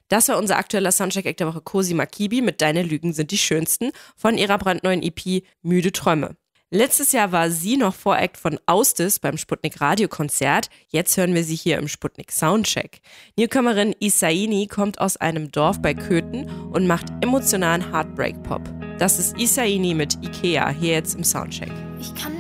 Das war unser aktueller Soundcheck-Act der Woche, Cosima Kibi mit Deine Lügen sind die schönsten von ihrer brandneuen EP Müde Träume. Letztes Jahr war sie noch Voract von Austis beim Sputnik Radiokonzert. Jetzt hören wir sie hier im Sputnik Soundcheck. Newcomerin Isaini kommt aus einem Dorf bei Köthen und macht emotionalen Heartbreak-Pop. Das ist Isaini mit Ikea hier jetzt im Soundcheck. Ich kann